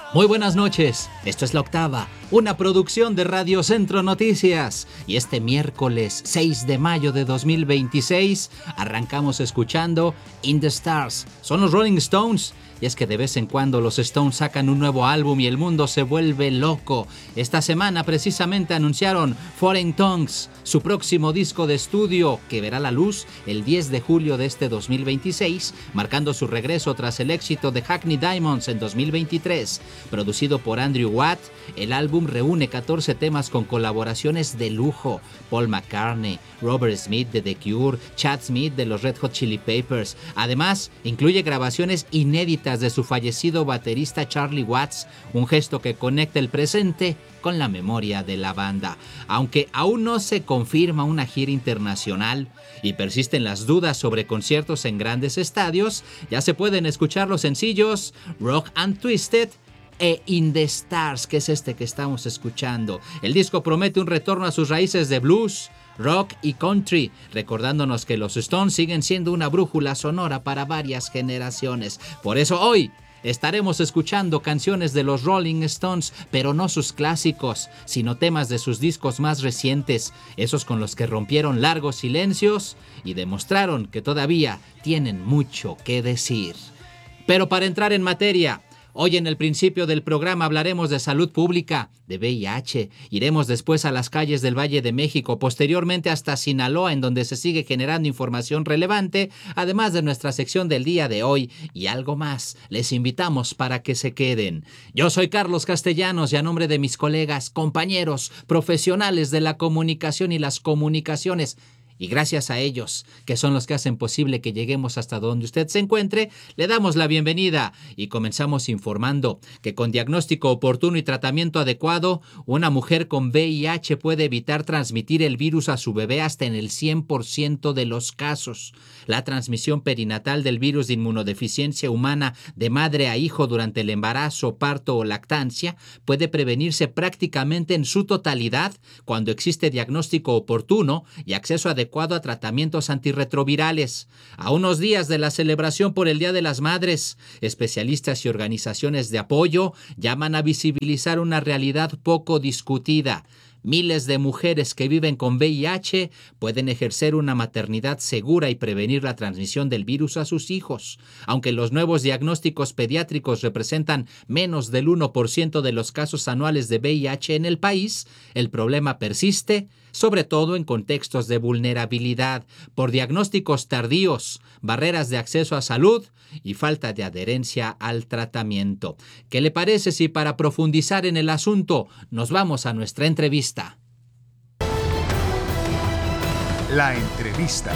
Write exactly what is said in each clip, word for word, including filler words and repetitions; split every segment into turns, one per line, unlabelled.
Muy buenas noches, esto es La Octava, una producción de Radio Centro Noticias. Y este miércoles seis de mayo de dos mil veintiséis arrancamos escuchando In the Stars. Son los Rolling Stones. Y es que de vez en cuando los Stones sacan un nuevo álbum y el mundo se vuelve loco. Esta semana precisamente anunciaron Foreign Tongues, su próximo disco de estudio que verá la luz el diez de julio de este dos mil veintiséis, marcando su regreso tras el éxito de Hackney Diamonds en dos mil veintitrés. Producido por Andrew Watt, el álbum reúne catorce temas con colaboraciones de lujo. Paul McCartney, Robert Smith de The Cure, Chad Smith de los Red Hot Chili Peppers. Además, incluye grabaciones inéditas de su fallecido baterista Charlie Watts, un gesto que conecta el presente con la memoria de la banda. Aunque aún no se confirma una gira internacional y persisten las dudas sobre conciertos en grandes estadios, ya se pueden escuchar los sencillos Rock and Twisted e In the Stars, que es este que estamos escuchando. El disco promete un retorno a sus raíces de blues, rock y country, recordándonos que los Stones siguen siendo una brújula sonora para varias generaciones. Por eso hoy estaremos escuchando canciones de los Rolling Stones, pero no sus clásicos, sino temas de sus discos más recientes, esos con los que rompieron largos silencios y demostraron que todavía tienen mucho que decir. Pero para entrar en materia, hoy en el principio del programa hablaremos de salud pública, de V I H, iremos después a las calles del Valle de México, posteriormente hasta Sinaloa, en donde se sigue generando información relevante, además de nuestra sección del día de hoy y algo más. Les invitamos para que se queden. Yo soy Carlos Castellanos y a nombre de mis colegas, compañeros, profesionales de la comunicación y las comunicaciones, y gracias a ellos, que son los que hacen posible que lleguemos hasta donde usted se encuentre, le damos la bienvenida y comenzamos informando que con diagnóstico oportuno y tratamiento adecuado, una mujer con V I H puede evitar transmitir el virus a su bebé hasta en el cien por ciento de los casos. La transmisión perinatal del virus de inmunodeficiencia humana de madre a hijo durante el embarazo, parto o lactancia puede prevenirse prácticamente en su totalidad cuando existe diagnóstico oportuno y acceso adecuado a tratamientos antirretrovirales. A unos días de la celebración por el Día de las Madres, especialistas y organizaciones de apoyo llaman a visibilizar una realidad poco discutida. Miles de mujeres que viven con V I H pueden ejercer una maternidad segura y prevenir la transmisión del virus a sus hijos. Aunque los nuevos diagnósticos pediátricos representan menos del uno por ciento de los casos anuales de V I H en el país, el problema persiste, sobre todo en contextos de vulnerabilidad, por diagnósticos tardíos, barreras de acceso a salud y falta de adherencia al tratamiento. ¿Qué le parece si para profundizar en el asunto nos vamos a nuestra entrevista?
La entrevista.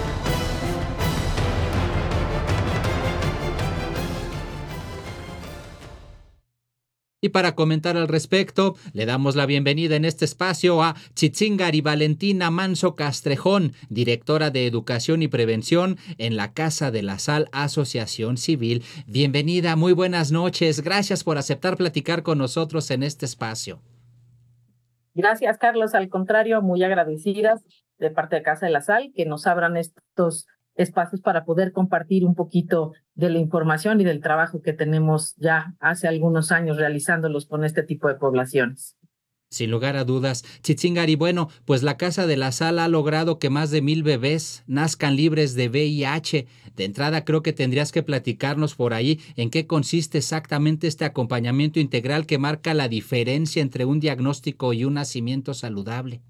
Y para comentar al respecto, le damos la bienvenida en este espacio a Tzitzíngari Valentina Manso Castrejón, directora de Educación y Prevención en la Casa de la Sal Asociación Civil. Bienvenida, muy buenas noches. Gracias por aceptar platicar con nosotros en este espacio.
Gracias, Carlos. Al contrario, muy agradecidas de parte de Casa de la Sal que nos abran estos espacios para poder compartir un poquito de la información y del trabajo que tenemos ya hace algunos años realizándolos con este tipo de poblaciones.
Sin lugar a dudas. Tzitzíngari, bueno, pues la Casa de la Sal ha logrado que más de mil bebés nazcan libres de V I H. De entrada, creo que tendrías que platicarnos por ahí en qué consiste exactamente este acompañamiento integral que marca la diferencia entre un diagnóstico y un nacimiento saludable.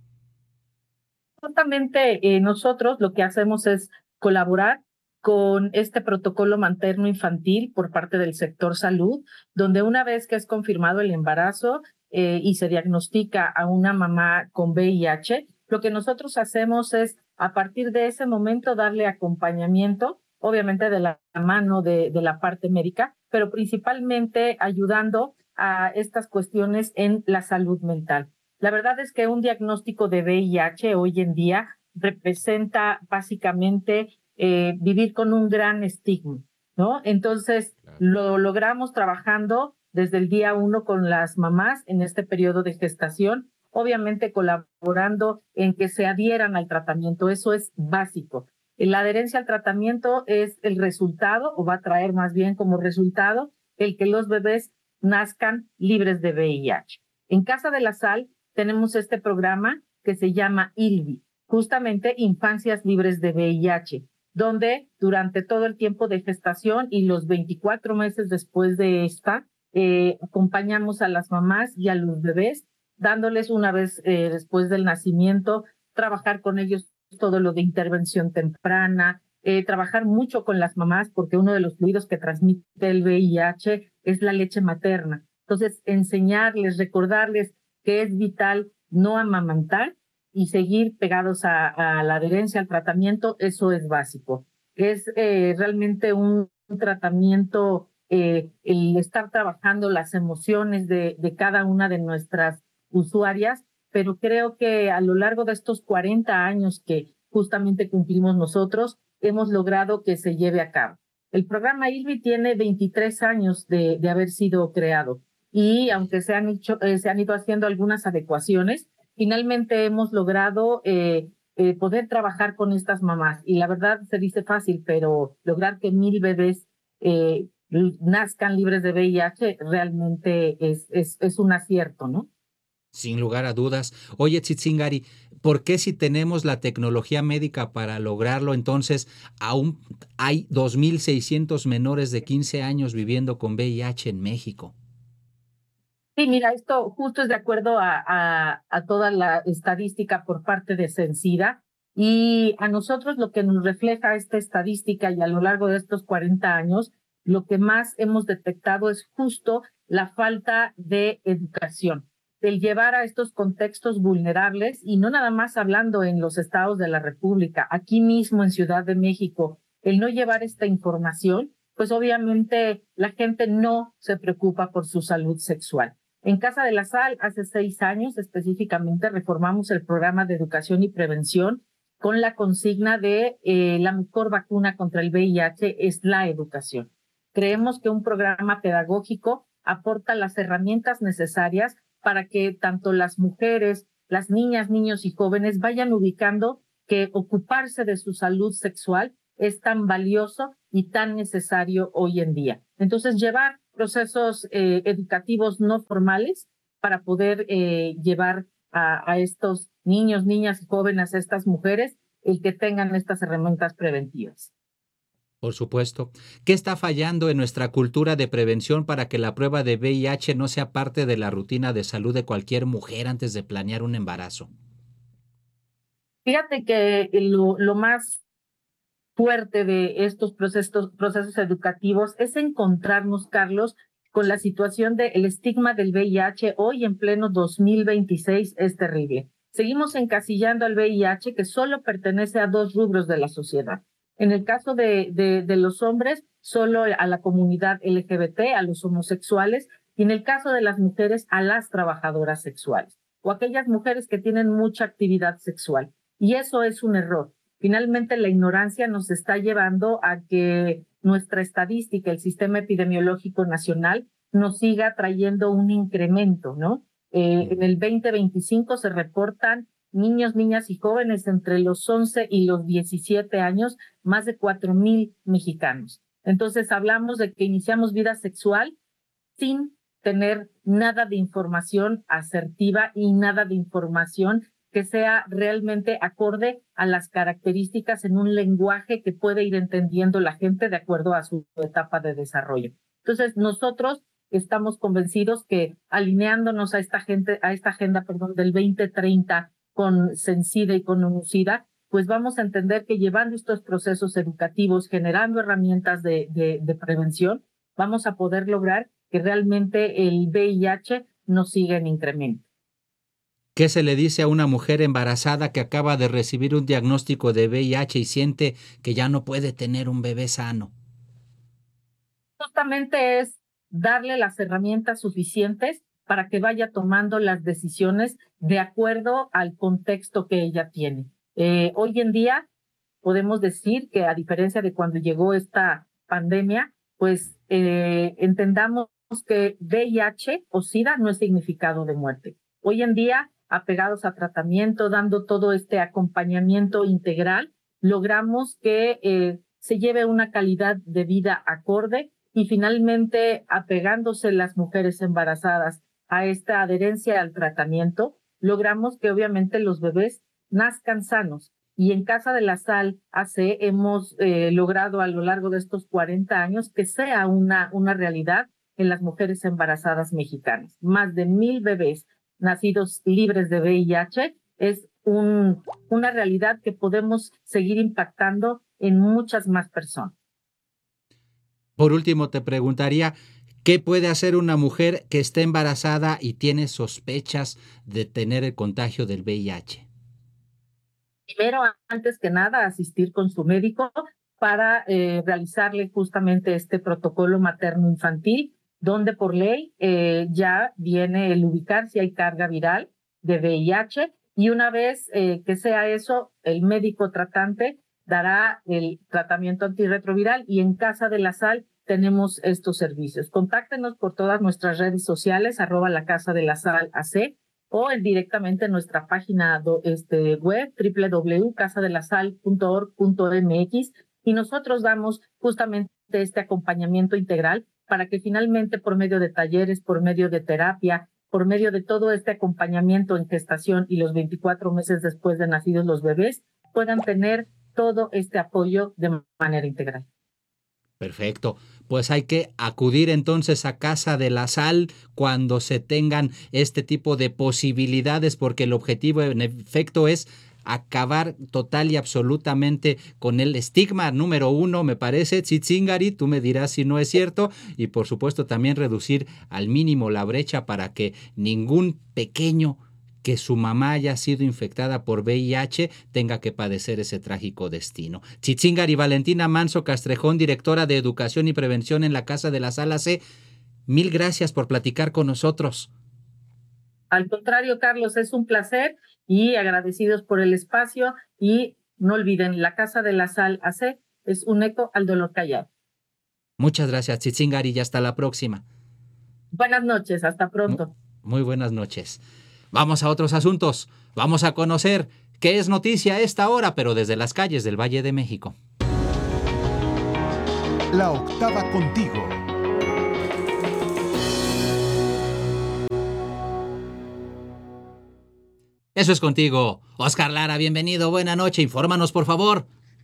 Justamente eh, nosotros lo que hacemos es colaborar con este protocolo materno-infantil por parte del sector salud, donde una vez que es confirmado el embarazo eh, y se diagnostica a una mamá con V I H, lo que nosotros hacemos es, a partir de ese momento, darle acompañamiento, obviamente de la mano de, de la parte médica, pero principalmente ayudando a estas cuestiones en la salud mental. La verdad es que un diagnóstico de V I H hoy en día representa básicamente eh, vivir con un gran estigma, ¿no? Entonces, lo logramos trabajando desde el día uno con las mamás en este periodo de gestación, obviamente colaborando en que se adhieran al tratamiento. Eso es básico. La adherencia al tratamiento es el resultado, o va a traer más bien como resultado, el que los bebés nazcan libres de V I H. En Casa de la Sal tenemos este programa que se llama I L V I, justamente Infancias Libres de V I H, donde durante todo el tiempo de gestación y los veinticuatro meses después de esta, eh, acompañamos a las mamás y a los bebés, dándoles una vez eh, después del nacimiento, trabajar con ellos todo lo de intervención temprana, eh, trabajar mucho con las mamás, porque uno de los fluidos que transmite el V I H es la leche materna. Entonces, enseñarles, recordarles que es vital no amamantar y seguir pegados a, a la adherencia al tratamiento, eso es básico. Es eh, realmente un, un tratamiento, eh, el estar trabajando las emociones de, de cada una de nuestras usuarias, pero creo que a lo largo de estos cuarenta años que justamente cumplimos nosotros, hemos logrado que se lleve a cabo. El programa I L V I tiene veintitrés años de, de haber sido creado y aunque se han, hecho, eh, se han ido haciendo algunas adecuaciones, finalmente hemos logrado eh, eh, poder trabajar con estas mamás. Y la verdad se dice fácil, pero lograr que mil bebés eh, nazcan libres de V I H realmente es, es, es un acierto, ¿no?
Sin lugar a dudas. Oye, Tsitzingari, ¿por qué si tenemos la tecnología médica para lograrlo, entonces aún hay dos mil seiscientos menores de quince años viviendo con V I H en México?
Sí, mira, esto justo es de acuerdo a, a, a toda la estadística por parte de Censida, y a nosotros lo que nos refleja esta estadística y a lo largo de estos cuarenta años, lo que más hemos detectado es justo la falta de educación, el llevar a estos contextos vulnerables, y no nada más hablando en los estados de la República, aquí mismo en Ciudad de México, el no llevar esta información, pues obviamente la gente no se preocupa por su salud sexual. En Casa de la Sal, hace seis años específicamente, reformamos el programa de educación y prevención con la consigna de eh, la mejor vacuna contra el V I H es la educación. Creemos que un programa pedagógico aporta las herramientas necesarias para que tanto las mujeres, las niñas, niños y jóvenes vayan ubicando que ocuparse de su salud sexual es tan valioso y tan necesario hoy en día. Entonces, llevar procesos eh, educativos no formales para poder eh, llevar a, a estos niños, niñas y jóvenes, a estas mujeres, el que tengan estas herramientas preventivas.
Por supuesto. ¿Qué está fallando en nuestra cultura de prevención para que la prueba de V I H no sea parte de la rutina de salud de cualquier mujer antes de planear un embarazo?
Fíjate que lo, lo más fuerte de estos procesos, procesos educativos es encontrarnos, Carlos, con la situación del estigma del V I H hoy en pleno dos mil veintiséis. Es terrible. Seguimos encasillando al V I H, que solo pertenece a dos rubros de la sociedad. En el caso de, de, de los hombres, solo a la comunidad L G B T, a los homosexuales, y en el caso de las mujeres, a las trabajadoras sexuales o aquellas mujeres que tienen mucha actividad sexual. Y eso es un error. Finalmente, la ignorancia nos está llevando a que nuestra estadística, el sistema epidemiológico nacional, nos siga trayendo un incremento, ¿no? Eh, en el veinte veinticinco se reportan niños, niñas y jóvenes entre los once y los diecisiete años, más de cuatro mil mexicanos. Entonces, hablamos de que iniciamos vida sexual sin tener nada de información asertiva y nada de información que sea realmente acorde a las características en un lenguaje que puede ir entendiendo la gente de acuerdo a su etapa de desarrollo. Entonces, nosotros estamos convencidos que alineándonos a esta, gente, a esta agenda perdón, del veinte treinta con Censida y con UNUCIDA, pues vamos a entender que llevando estos procesos educativos, generando herramientas de, de, de prevención, vamos a poder lograr que realmente el V I H no siga en incremento.
¿Qué se le dice a una mujer embarazada que acaba de recibir un diagnóstico de V I H y siente que ya no puede tener un bebé sano?
Justamente es darle las herramientas suficientes para que vaya tomando las decisiones de acuerdo al contexto que ella tiene. Eh, hoy en día podemos decir que, a diferencia de cuando llegó esta pandemia, pues eh, entendamos que V I H o SIDA no es significado de muerte. Hoy en día, apegados a tratamiento, dando todo este acompañamiento integral, logramos que eh, se lleve una calidad de vida acorde y finalmente apegándose las mujeres embarazadas a esta adherencia al tratamiento, logramos que obviamente los bebés nazcan sanos. Y en Casa de la Sal A C hemos eh, logrado a lo largo de estos cuarenta años que sea una, una realidad en las mujeres embarazadas mexicanas. Más de mil bebés nacidos libres de V I H es un, una realidad que podemos seguir impactando en muchas más personas.
Por último, te preguntaría, ¿qué puede hacer una mujer que esté embarazada y tiene sospechas de tener el contagio del V I H?
Primero, antes que nada, asistir con su médico para eh, realizarle justamente este protocolo materno-infantil, donde por ley eh, ya viene el ubicar si hay carga viral de V I H, y una vez eh, que sea eso, el médico tratante dará el tratamiento antirretroviral, y en Casa de la Sal tenemos estos servicios. Contáctenos por todas nuestras redes sociales, arroba la Casa de la Sal A C, o en directamente en nuestra página do, este, web, doble u doble u doble u punto casa de la sal punto org punto m x, y nosotros damos justamente este acompañamiento integral para que finalmente por medio de talleres, por medio de terapia, por medio de todo este acompañamiento en gestación y los veinticuatro meses después de nacidos los bebés, puedan tener todo este apoyo de manera integral.
Perfecto. Pues hay que acudir entonces a Casa de la Sal cuando se tengan este tipo de posibilidades, porque el objetivo en efecto es acabar total y absolutamente con el estigma número uno, me parece, Tzitzingari, tú me dirás si no es cierto, y por supuesto también reducir al mínimo la brecha para que ningún pequeño que su mamá haya sido infectada por V I H tenga que padecer ese trágico destino. Tzitzingari Valentina Manso Castrejón, directora de Educación y Prevención en la Casa de la Sal A C, mil gracias por platicar con nosotros.
Al contrario, Carlos, es un placer y agradecidos por el espacio, y no olviden, la Casa de la Sal A C es un eco al dolor callado.
Muchas gracias, Tzitzingari, y hasta la próxima.
Buenas noches, hasta pronto.
Muy, muy buenas noches. Vamos a otros asuntos. Vamos a conocer qué es noticia a esta hora, pero desde las calles del Valle de México.
La octava contigo.
Eso es contigo. Oscar Lara, bienvenido, buena noche. Infórmanos, por favor.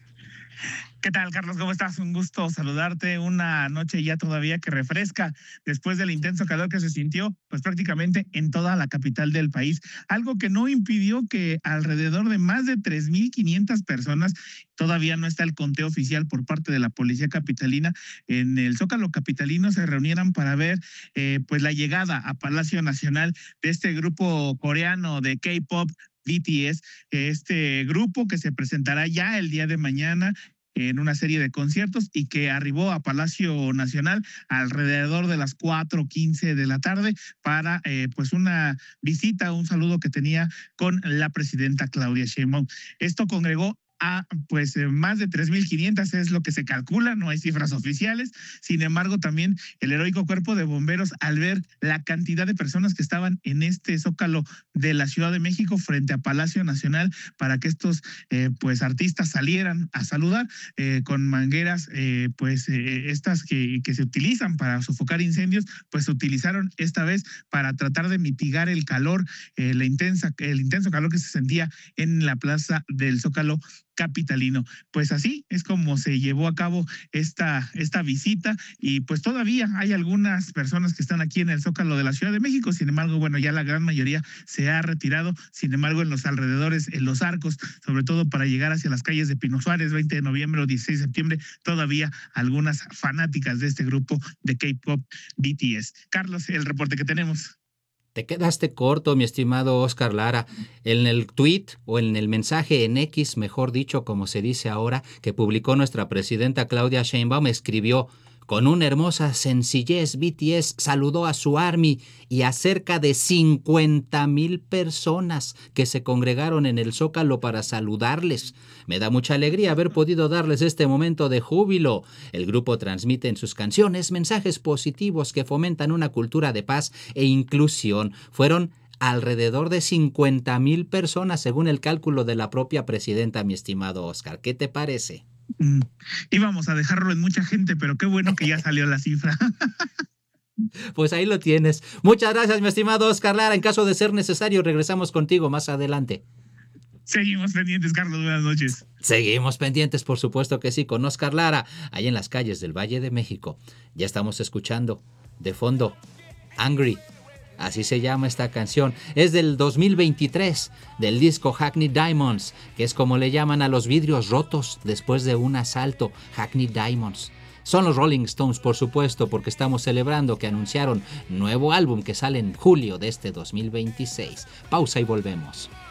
¿Qué tal, Carlos? ¿Cómo estás? Un gusto saludarte. Una noche ya todavía que refresca después del intenso calor que se sintió, pues prácticamente en toda la capital del país. Algo que no impidió que alrededor de más de tres mil quinientas personas, todavía no está el conteo oficial por parte de la policía capitalina, en el Zócalo capitalino se reunieran para ver eh, pues la llegada a Palacio Nacional de este grupo coreano de K-pop, B T S, este grupo que se presentará ya el día de mañana en una serie de conciertos y que arribó a Palacio Nacional alrededor de las cuatro quince de la tarde para eh, pues una visita, un saludo que tenía con la presidenta Claudia Sheinbaum. Esto congregó a pues eh, más de tres mil quinientas, es lo que se calcula, no hay cifras oficiales. Sin embargo, también el heroico cuerpo de bomberos, al ver la cantidad de personas que estaban en este zócalo de la Ciudad de México frente a Palacio Nacional para que estos eh, pues artistas salieran a saludar eh, con mangueras, eh, pues eh, estas que, que se utilizan para sofocar incendios, pues se utilizaron esta vez para tratar de mitigar el calor, eh, la intensa, el intenso calor que se sentía en la plaza del Zócalo capitalino. Pues así es como se llevó a cabo esta, esta visita, y pues todavía hay algunas personas que están aquí en el Zócalo de la Ciudad de México. Sin embargo, bueno, ya la gran mayoría se ha retirado. Sin embargo, en los alrededores, en los arcos, sobre todo para llegar hacia las calles de Pino Suárez, veinte de noviembre o dieciséis de septiembre, todavía algunas fanáticas de este grupo de K-pop B T S. Carlos, el reporte que tenemos.
Te quedaste corto, mi estimado Oscar Lara. En el tweet o en el mensaje en X, mejor dicho, como se dice ahora, que publicó nuestra presidenta Claudia Sheinbaum, escribió: con una hermosa sencillez, B T S saludó a su ARMY y a cerca de cincuenta mil personas que se congregaron en el Zócalo para saludarles. Me da mucha alegría haber podido darles este momento de júbilo. El grupo transmite en sus canciones mensajes positivos que fomentan una cultura de paz e inclusión. Fueron alrededor de cincuenta mil personas según el cálculo de la propia presidenta, mi estimado Oscar. ¿Qué te parece?
Mm, íbamos a dejarlo en mucha gente, pero qué bueno que ya salió la cifra.
Pues ahí lo tienes. Muchas gracias, mi estimado Oscar Lara. En caso de ser necesario, regresamos contigo más adelante.
Seguimos pendientes, Carlos. Buenas noches.
Seguimos pendientes, por supuesto que sí, con Oscar Lara, ahí en las calles del Valle de México. Ya estamos escuchando de fondo Angry. Así se llama esta canción. Es del dos mil veintitrés, del disco Hackney Diamonds, que es como le llaman a los vidrios rotos después de un asalto. Hackney Diamonds. Son los Rolling Stones, por supuesto, porque estamos celebrando que anunciaron nuevo álbum que sale en julio de este dos mil veintiséis. Pausa y volvemos.